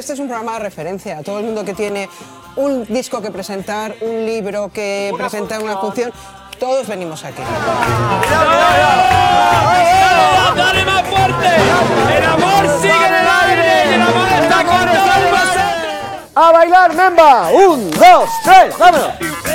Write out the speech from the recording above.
este es un programa de referencia. Todo el mundo que tiene un disco que presentar, un libro que presentar, una función, todos venimos aquí. ¡Dale más fuerte! ¡El amor sigue en el aire! ¡El amor está con nosotros! ¡A bailar, Memba! ¡1, 2, 3, vámonos!